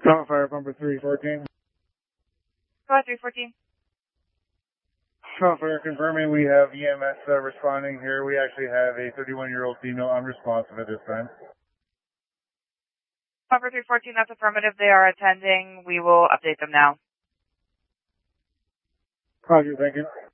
Fire Pumper 314. Fire 314. Fire confirming we have EMS responding here. We actually have a 31-year-old female unresponsive at this time. Pumper 314, that's affirmative. They are attending. We will update them now. Roger, thank you.